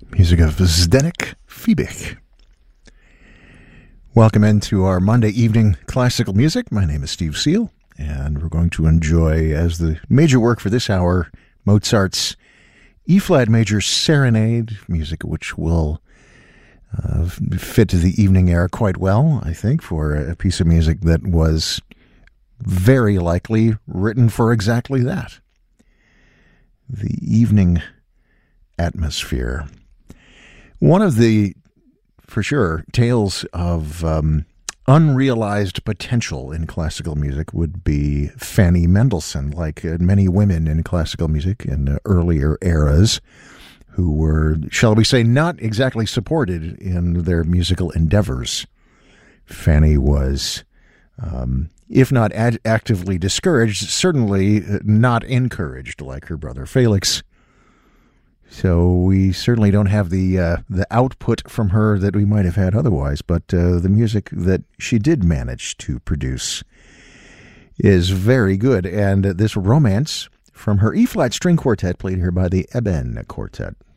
Music of Zdeněk Fibich. Welcome into our Monday evening classical music. My name is Steve Seal, and we're going to enjoy, as the major work for this hour, Mozart's E-flat major Serenade, music which will fit the evening air quite well, I think, for a piece of music that was very likely written for exactly that. The evening atmosphere. One of the, for sure, tales of unrealized potential in classical music would be Fanny Mendelssohn, like many women in classical music in earlier eras who were, shall we say, not exactly supported in their musical endeavors. Fanny was, if not actively discouraged, certainly not encouraged like her brother Felix. So we certainly don't have the output from her that we might have had otherwise, but the music that she did manage to produce is very good. And this romance from her E-flat string quartet, played here by the Eben Quartet.